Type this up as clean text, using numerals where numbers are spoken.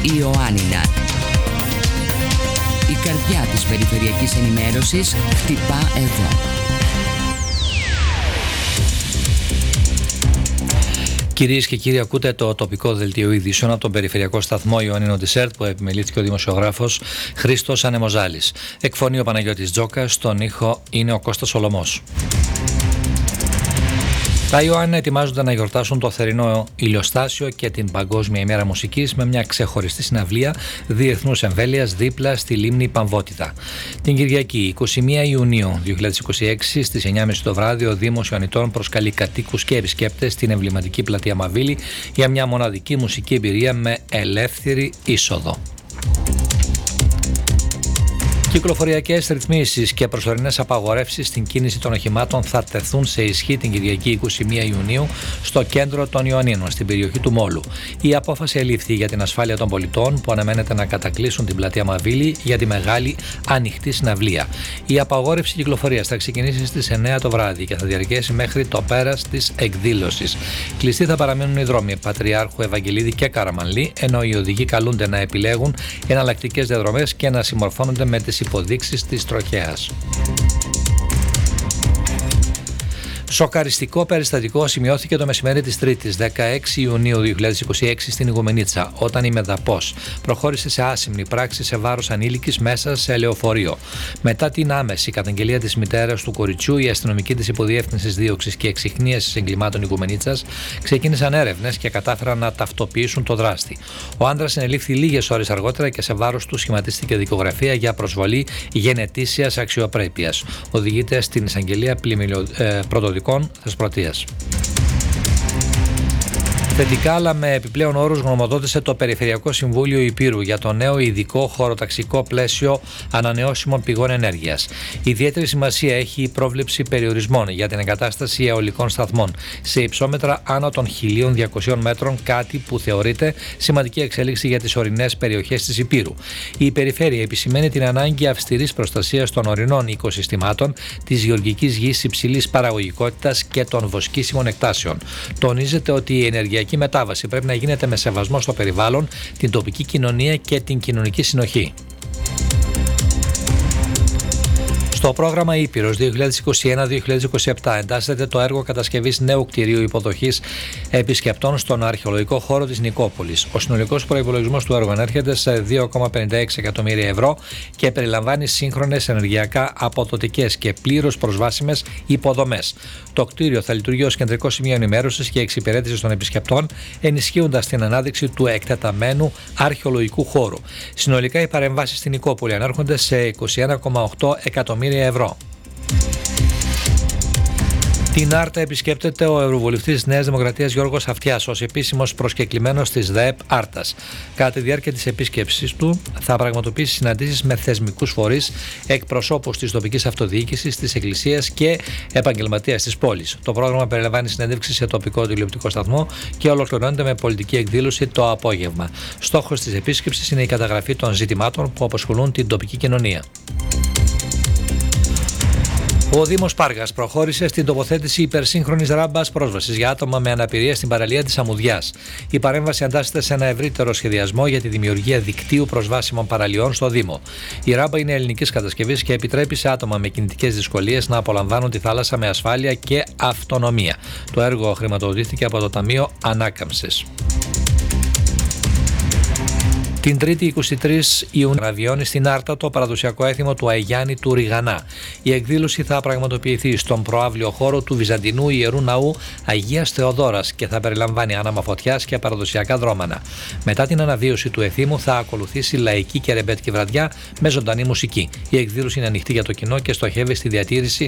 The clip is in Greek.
Ιωάννινα. Η καρδιά της περιφερειακής ενημέρωσης χτυπά εδώ. Κυρίες και κύριοι, ακούτε το τοπικό δελτίο ειδήσεων από τον περιφερειακό σταθμό Ιωάννινο της ΕΡΤ που επιμελήθηκε ο δημοσιογράφος Χρήστος Ανεμοζάλης. Εκφωνεί ο Παναγιώτης Τζόκας, στον ήχο είναι ο Κώστας Σολωμός. Τα Ιωάννινα ετοιμάζονται να γιορτάσουν το θερινό ηλιοστάσιο και την Παγκόσμια ημέρα μουσικής με μια ξεχωριστή συναυλία διεθνούς εμβέλειας δίπλα στη λίμνη Παμβότητα. Την Κυριακή 21 Ιουνίου 2026 στις 9.30 το βράδυ ο Δήμος Ιωαννιτών προσκαλεί κατοίκους και επισκέπτες στην εμβληματική πλατεία Μαβίλη για μια μοναδική μουσική εμπειρία με ελεύθερη είσοδο. Κυκλοφοριακές ρυθμίσεις και προσωρινές απαγορεύσεις στην κίνηση των οχημάτων θα τεθούν σε ισχύ την Κυριακή 21 Ιουνίου στο κέντρο των Ιωαννίνων, στην περιοχή του Μόλου. Η απόφαση ελήφθη για την ασφάλεια των πολιτών που αναμένεται να κατακλείσουν την πλατεία Μαβίλη για τη μεγάλη ανοιχτή συναυλία. Η απαγόρευση κυκλοφορίας θα ξεκινήσει στις 9 το βράδυ και θα διαρκέσει μέχρι το πέρας της εκδήλωσης. Κλειστοί θα παραμείνουν οι δρόμοι Πατριάρχου Ευαγγελίδη και Καραμανλή, ενώ οι οδηγοί καλούνται να επιλέγουν εναλλακτικές διαδρομές και να συμμορφώνονται με τις υποδείξεις της τροχέας. Σοκαριστικό περιστατικό σημειώθηκε το μεσημέρι της Τρίτης, 16 Ιουνίου 2026 στην Ιγουμενίτσα, όταν η Μεδαπός προχώρησε σε άσημνη πράξη σε βάρος ανήλικης μέσα σε λεωφορείο. Μετά την άμεση καταγγελία της μητέρας του κοριτσιού, οι αστυνομικοί της Υποδιεύθυνσης Δίωξης και Εξιχνίασης Εγκλημάτων Ιγουμενίτσας ξεκίνησαν έρευνες και κατάφεραν να ταυτοποιήσουν το δράστη. Ο άντρας συνελήφθη λίγες ώρες αργότερα και σε βάρος του σχηματίστηκε δικογραφία για γενετήσιας αξιοπρέπειας. Οδηγείται στην εισαγγελία πρωτοδικών θεσπρωτείας. Θετικά, αλλά με επιπλέον όρους, γνωμοδότησε το Περιφερειακό Συμβούλιο Ηπείρου για το νέο ειδικό χωροταξικό πλαίσιο ανανεώσιμων πηγών ενέργειας. Ιδιαίτερη σημασία έχει η πρόβλεψη περιορισμών για την εγκατάσταση αιωλικών σταθμών σε υψόμετρα άνω των 1.200 μέτρων, κάτι που θεωρείται σημαντική εξέλιξη για τις ορεινές περιοχές της Ηπείρου. Η Περιφέρεια επισημαίνει την ανάγκη αυστηρής προστασίας των ορεινών οικοσυστημάτων, της γεωργικής γης υψηλής παραγωγικότητας και των βοσκήσιμων εκτάσεων. Τονίζεται ότι η ενεργειακή μετάβαση πρέπει να γίνεται με σεβασμό στο περιβάλλον, την τοπική κοινωνία και την κοινωνική συνοχή. Στο πρόγραμμα Ήπειρος 2021-2027 εντάσσεται το έργο κατασκευής νέου κτηρίου υποδοχής επισκεπτών στον αρχαιολογικό χώρο της Νικόπολης. Ο συνολικός προϋπολογισμός του έργου ανέρχεται σε 2,56 εκατομμύρια ευρώ και περιλαμβάνει σύγχρονες ενεργειακά αποδοτικές και πλήρως προσβάσιμες υποδομές. Το κτίριο θα λειτουργεί ως κεντρικό σημείο ενημέρωσης και εξυπηρέτησης των επισκεπτών, ενισχύοντας την ανάδειξη του εκτεταμένου αρχαιολογικού χώρου. Συνολικά οι παρεμβάσεις στην Νικόπολη ανέρχονται σε 21,8 εκατομμύρια ευρώ. Την Άρτα επισκέπτεται ο Ευρωβουλευτής της Νέας Δημοκρατίας Γιώργος Αυτιάς ως επίσημος προσκεκλημένος της ΔΕΕΠ Άρτας. Κατά τη διάρκεια της επίσκεψης του θα πραγματοποιήσει συναντήσεις με θεσμικούς φορείς, εκπροσώπους της τοπικής αυτοδιοίκησης, της Εκκλησίας και επαγγελματίας της πόλης. Το πρόγραμμα περιλαμβάνει συνέντευξη σε τοπικό τηλεοπτικό σταθμό και ολοκληρώνεται με πολιτική εκδήλωση το απόγευμα. Στόχος της επίσκεψης είναι η καταγραφή των ζητημάτων που απασχολούν την τοπική κοινωνία. Ο Δήμος Πάργας προχώρησε στην τοποθέτηση υπερσύγχρονης ράμπας πρόσβασης για άτομα με αναπηρία στην παραλία της Αμμουδιάς. Η παρέμβαση εντάσσεται σε ένα ευρύτερο σχεδιασμό για τη δημιουργία δικτύου προσβάσιμων παραλιών στο Δήμο. Η ράμπα είναι ελληνικής κατασκευής και επιτρέπει σε άτομα με κινητικές δυσκολίες να απολαμβάνουν τη θάλασσα με ασφάλεια και αυτονομία. Το έργο χρηματοδοτήθηκε από το Ταμείο Ανάκαμψης. Την Τρίτη 23 Ιουνίου αναβιώνει στην Άρτα το παραδοσιακό έθιμο του Αϊγιάννη του Ριγανά. Η εκδήλωση θα πραγματοποιηθεί στον προαύλιο χώρο του Βυζαντινού Ιερού Ναού Αγίας Θεοδόρας και θα περιλαμβάνει άναμα φωτιάς και παραδοσιακά δρόμενα. Μετά την αναβίωση του εθήμου θα ακολουθήσει λαϊκή και ρεμπέτικη βραδιά με ζωντανή μουσική. Η εκδήλωση είναι ανοιχτή για το κοινό και στοχεύει στη διατήρηση